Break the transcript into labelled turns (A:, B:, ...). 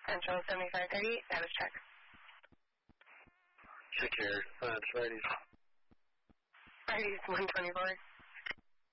A: Central 7538, status check.
B: Check here. It's Fridays.
A: Fridays 124.